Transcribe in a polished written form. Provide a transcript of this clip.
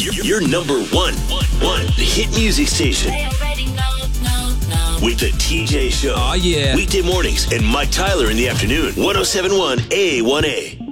Your number one hit music station. With the TJ Show. Oh, yeah. Weekday mornings and Mike Tyler in the afternoon. 1071 A1A.